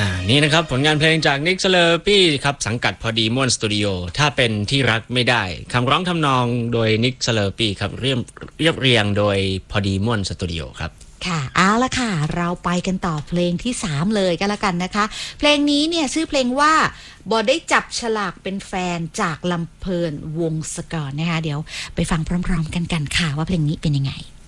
นี่นะครับผลงานเพลงจากนิก เซเลอร์ปี้ครับสังกัดพอดีม่วนสตูดิโอถ้าเป็นที่รักไม่ได้คำร้องทำนองโดยนิก เซเลอร์ปี้ครับเรียบเรียงโดยพอดีม่วนสตูดิโอครับค่ะเอาละค่ะเราไปกันต่อเพลงที่3เลยก็แล้วกันนะคะเพลงนี้เนี่ยชื่อเพลงว่าบอได้จับฉลากเป็นแฟนจากลำเพลินวงศกรนะคะเดี๋ยวไปฟังพร้อมๆกันค่ะว่าเพลงนี้เป็นยังไง